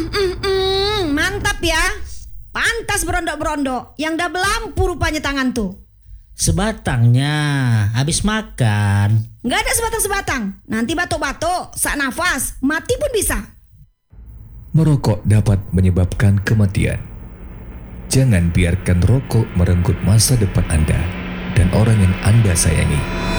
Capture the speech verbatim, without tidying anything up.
mm, mm, mantap ya. Pantas berondok-berondok. Yang dah belampu rupanya tangan tuh. Sebatangnya, habis makan. Nggak ada sebatang-sebatang. Nanti batuk-batuk, sak nafas, mati pun bisa. Merokok dapat menyebabkan kematian. Jangan biarkan rokok merenggut masa depan Anda dan orang yang Anda sayangi.